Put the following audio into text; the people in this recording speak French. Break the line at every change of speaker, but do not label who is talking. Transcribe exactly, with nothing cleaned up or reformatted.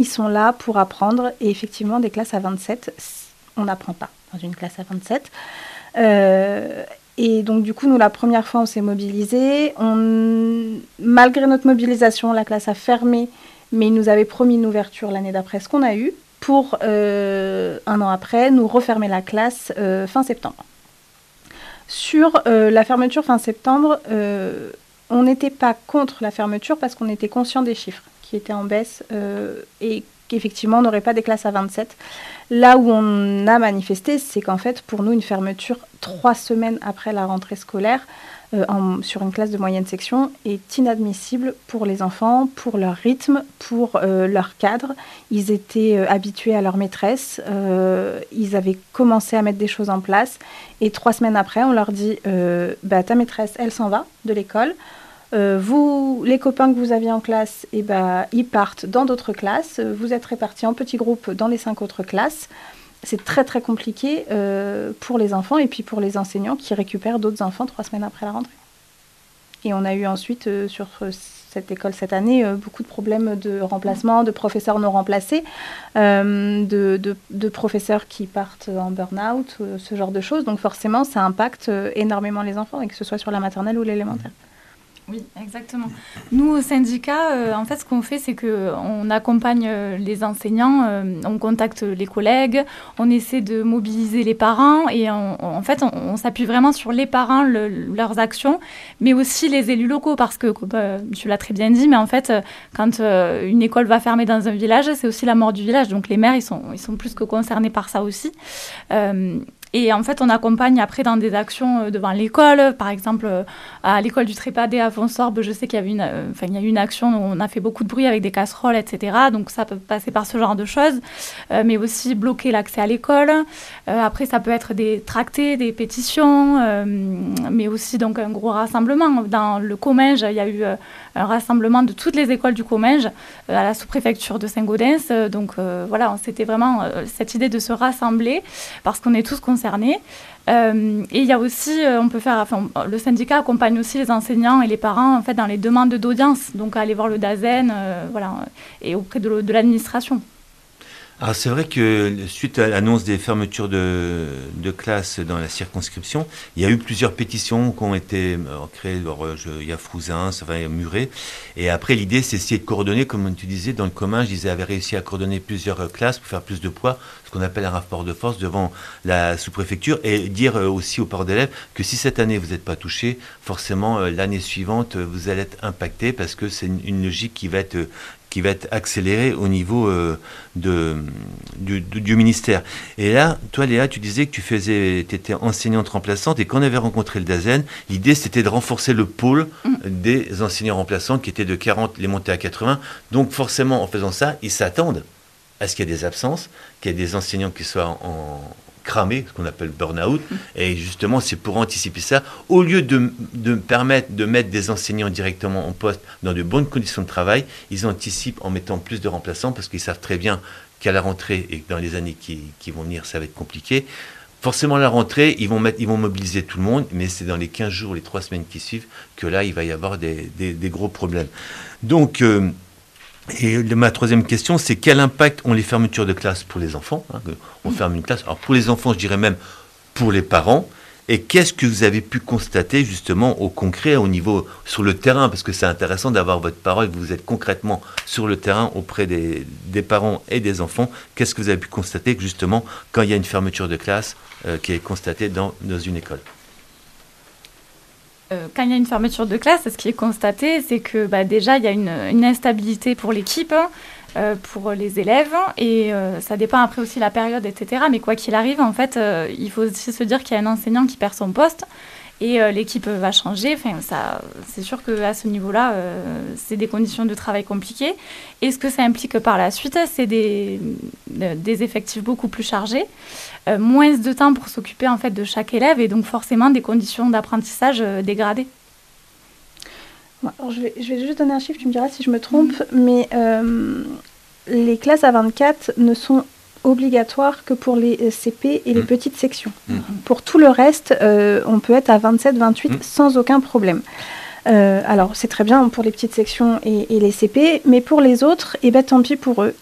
ils sont là pour apprendre. Et effectivement, des classes à vingt-sept, on n'apprend pas dans une classe à vingt-sept. Euh, et donc, du coup, nous, la première fois, on s'est mobilisés. On... Malgré notre mobilisation, la classe a fermé, mais ils nous avaient promis une ouverture l'année d'après, ce qu'on a eu, pour euh, un an après, nous refermer la classe euh, fin septembre. Sur euh, la fermeture fin septembre, euh, on n'était pas contre la fermeture parce qu'on était conscient des chiffres qui étaient en baisse euh, et qu'effectivement, on n'aurait pas des classes à vingt-sept. Là où on a manifesté, c'est qu'en fait, pour nous, une fermeture trois semaines après la rentrée scolaire euh, en, sur une classe de moyenne section est inadmissible pour les enfants, pour leur rythme, pour euh, leur cadre. Ils étaient euh, habitués à leur maîtresse, euh, ils avaient commencé à mettre des choses en place et trois semaines après, on leur dit euh, bah, ta maîtresse, elle s'en va de l'école. Euh, vous, les copains que vous aviez en classe, eh ben, ils partent dans d'autres classes. Vous êtes répartis en petits groupes dans les cinq autres classes. C'est très, très compliqué euh, pour les enfants et puis pour les enseignants qui récupèrent d'autres enfants trois semaines après la rentrée. Et on a eu ensuite, euh, sur cette école cette année, euh, beaucoup de problèmes de remplacement, de professeurs non remplacés, euh, de, de, de professeurs qui partent en burn-out, euh, ce genre de choses. Donc forcément, ça impacte euh, énormément les enfants, et que ce soit sur la maternelle ou l'élémentaire.
Oui, exactement. Nous, au syndicat, euh, en fait, ce qu'on fait, c'est qu'on accompagne euh, les enseignants, euh, on contacte les collègues, on essaie de mobiliser les parents et on, on, en fait, on, on s'appuie vraiment sur les parents, le, leurs actions, mais aussi les élus locaux parce que, comme euh, tu l'as très bien dit, mais en fait, euh, quand euh, une école va fermer dans un village, c'est aussi la mort du village. Donc, les maires, ils sont, ils sont plus que concernés par ça aussi. Euh, Et en fait, on accompagne après dans des actions devant l'école. Par exemple, à l'école du Trépadé à Fonsorbe, je sais qu'il y avait une, euh, enfin, il y a eu une action où on a fait beaucoup de bruit avec des casseroles, et cetera. Donc ça peut passer par ce genre de choses. Euh, mais aussi bloquer l'accès à l'école. Euh, après, ça peut être des tractés, des pétitions, euh, mais aussi donc un gros rassemblement. Dans le Comminges, il y a eu euh, un rassemblement de toutes les écoles du Comminges euh, à la sous-préfecture de Saint-Gaudens. Donc euh, voilà, c'était vraiment euh, cette idée de se rassembler parce qu'on est tous concernés. Euh, et il y a aussi, euh, on peut faire, enfin, le syndicat accompagne aussi les enseignants et les parents en fait dans les demandes d'audience, donc aller voir le DAZEN, euh, voilà, et auprès de, de l'administration.
Alors c'est vrai que suite à l'annonce des fermetures de, de classes dans la circonscription, il y a eu plusieurs pétitions qui ont été créées. Alors, je, il y a Frouzin, ça va, il y a Muret. Et après, l'idée, c'est essayer de coordonner, comme tu disais, dans le commun, ils avaient réussi à coordonner plusieurs classes pour faire plus de poids, ce qu'on appelle un rapport de force devant la sous-préfecture, et dire aussi aux parents d'élèves que si cette année vous n'êtes pas touchés, forcément l'année suivante vous allez être impactés parce que c'est une, une logique qui va être qui va être accéléré au niveau euh, de, du, du, du ministère. Et là, toi Léa, tu disais que tu faisais, tu étais enseignante remplaçante et qu'on avait rencontré le DAZEN, l'idée c'était de renforcer le pôle mmh. des enseignants remplaçants qui étaient de quarante, les monter à quatre-vingts. Donc forcément, en faisant ça, ils s'attendent à ce qu'il y ait des absences, qu'il y ait des enseignants qui soient en, en cramé, ce qu'on appelle burn-out, mmh. et justement c'est pour anticiper ça, au lieu de, de permettre de mettre des enseignants directement en poste dans de bonnes conditions de travail, ils anticipent en mettant plus de remplaçants parce qu'ils savent très bien qu'à la rentrée et que dans les années qui, qui vont venir ça va être compliqué. Forcément à la rentrée ils vont, mettre, ils vont mobiliser tout le monde, mais c'est dans les quinze jours, les trois semaines qui suivent que là il va y avoir des, des, des gros problèmes. Donc euh, Et ma troisième question, c'est quel impact ont les fermetures de classe pour les enfants, hein, on ferme une classe. Alors pour les enfants, je dirais même pour les parents. Et qu'est-ce que vous avez pu constater justement au concret, au niveau sur le terrain, parce que c'est intéressant d'avoir votre parole, que vous êtes concrètement sur le terrain auprès des, des parents et des enfants. Qu'est-ce que vous avez pu constater justement quand il y a une fermeture de classe euh, qui est constatée dans, dans une école?
Euh, quand il y a une fermeture de classe, ce qui est constaté, c'est que bah, déjà, il y a une, une instabilité pour l'équipe, euh, pour les élèves, et euh, ça dépend après aussi la période, et cetera. Mais quoi qu'il arrive, en fait, euh, il faut aussi se dire qu'il y a un enseignant qui perd son poste, et euh, l'équipe va changer. Enfin, ça, c'est sûr qu'à ce niveau-là, euh, c'est des conditions de travail compliquées. Et ce que ça implique par la suite, c'est des, des effectifs beaucoup plus chargés, euh, moins de temps pour s'occuper en fait, de chaque élève, et donc forcément des conditions d'apprentissage euh, dégradées.
Alors, je, vais, je vais juste donner un chiffre, tu me diras si je me trompe, mmh. mais euh, les classes à vingt-quatre ne sont obligatoire que pour les C P et les mmh. petites sections. Mmh. Pour tout le reste, euh, on peut être à vingt-sept vingt-huit mmh. sans aucun problème. Euh, alors, c'est très bien pour les petites sections et, et les C P, mais pour les autres, eh ben, tant pis pour eux.